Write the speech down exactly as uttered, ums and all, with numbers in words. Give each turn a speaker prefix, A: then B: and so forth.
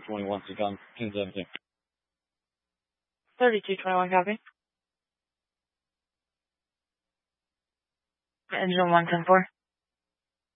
A: twenty-one, Seacom, King seventeen.
B: thirty-two twenty-one, copy. Engine one ten four.